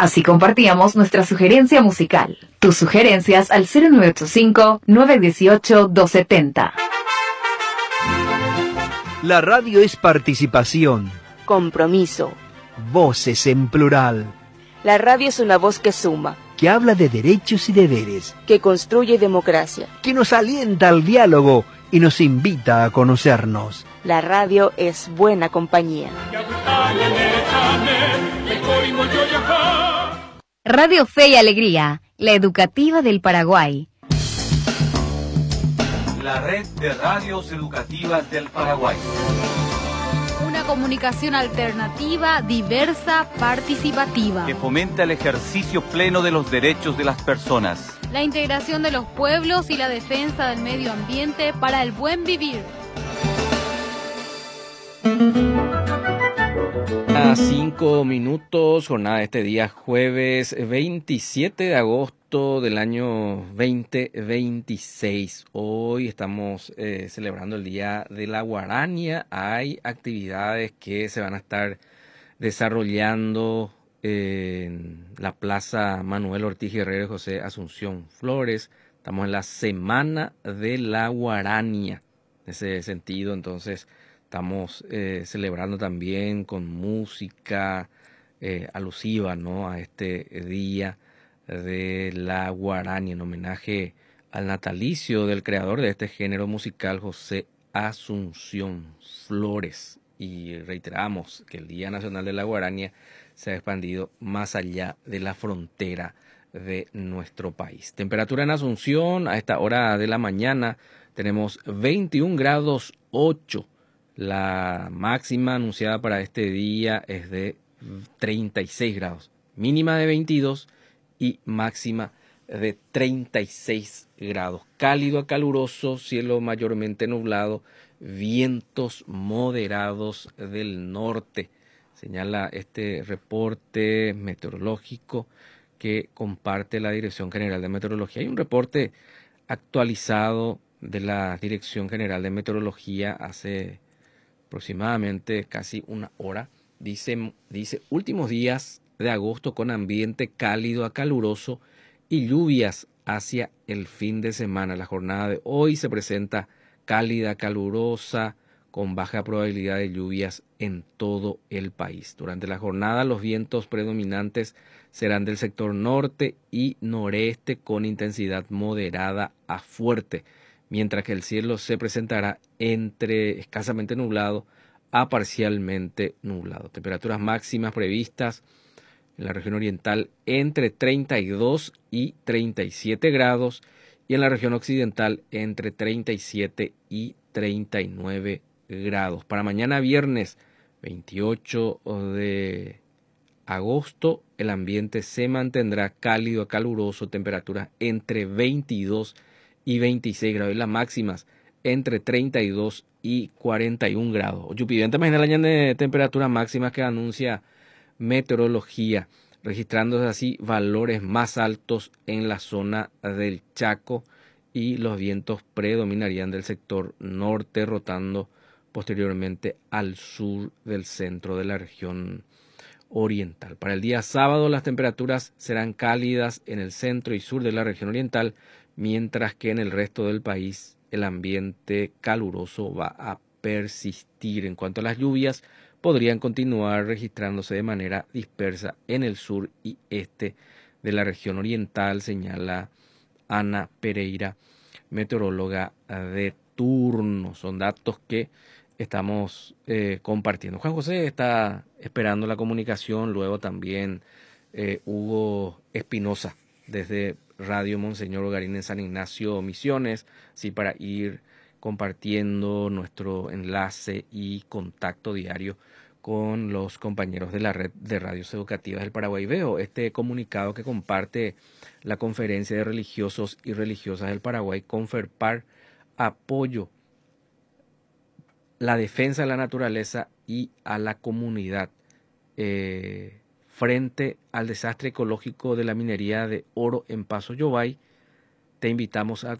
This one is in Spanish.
Así compartíamos nuestra sugerencia musical. Tus sugerencias al 0985-918-270. La radio es participación. Compromiso. Voces en plural. La radio es una voz que suma. Que habla de derechos y deberes. Que construye democracia. Que nos alienta al diálogo y nos invita a conocernos. La radio es buena compañía. Radio Fe y Alegría, la educativa del Paraguay. La red de radios educativas del Paraguay. Una comunicación alternativa, diversa, participativa. Que fomenta el ejercicio pleno de los derechos de las personas. La integración de los pueblos y la defensa del medio ambiente para el buen vivir. A 5 minutos, jornada de este día jueves 27 de agosto del año 2026. Hoy estamos celebrando el Día de la Guarania. Hay actividades que se van a estar desarrollando en la Plaza Manuel Ortiz Guerrero y José Asunción Flores. Estamos en la Semana de la Guarania. En ese sentido, entonces, estamos celebrando también con música alusiva, ¿no?, a este Día de la Guarania, en homenaje al natalicio del creador de este género musical, José Asunción Flores. Y reiteramos que el Día Nacional de la Guarania se ha expandido más allá de la frontera de nuestro país. Temperatura en Asunción a esta hora de la mañana tenemos 21 grados 8. La máxima anunciada para este día es de 36 grados, mínima de 22 y máxima de 36 grados. Cálido a caluroso, cielo mayormente nublado, vientos moderados del norte. Señala este reporte meteorológico que comparte la Dirección General de Meteorología. Hay un reporte actualizado de la Dirección General de Meteorología hace aproximadamente casi una hora. Dice últimos días de agosto con ambiente cálido a caluroso y lluvias hacia el fin de semana. La jornada de hoy se presenta cálida, calurosa, con baja probabilidad de lluvias en todo el país. Durante la jornada los vientos predominantes serán del sector norte y noreste con intensidad moderada a fuerte, mientras que el cielo se presentará entre escasamente nublado a parcialmente nublado. Temperaturas máximas previstas en la región oriental entre 32 y 37 grados y en la región occidental entre 37 y 39 grados. Para mañana viernes 28 de agosto el ambiente se mantendrá cálido a caluroso, temperaturas entre 22 y 26 grados y las máximas entre 32 y 41 grados. Oyupidente imagina la de temperaturas máximas que anuncia meteorología, registrándose así valores más altos en la zona del Chaco y los vientos predominarían del sector norte, rotando posteriormente al sur del centro de la región oriental. Para el día sábado las temperaturas serán cálidas en el centro y sur de la región oriental, mientras que en el resto del país el ambiente caluroso va a persistir. En cuanto a las lluvias, podrían continuar registrándose de manera dispersa en el sur y este de la región oriental, señala Ana Pereira, meteoróloga de turno. Son datos que estamos compartiendo. Juan José está esperando la comunicación, luego también Hugo Espinosa desde Radio Monseñor Ogarín en San Ignacio, Misiones, sí, para ir compartiendo nuestro enlace y contacto diario con los compañeros de la red de radios educativas del Paraguay. Veo este comunicado que comparte la Conferencia de Religiosos y Religiosas del Paraguay, Conferpar, apoyo la defensa de la naturaleza y a la comunidad frente al desastre ecológico de la minería de oro en Paso Yobay. Te invitamos a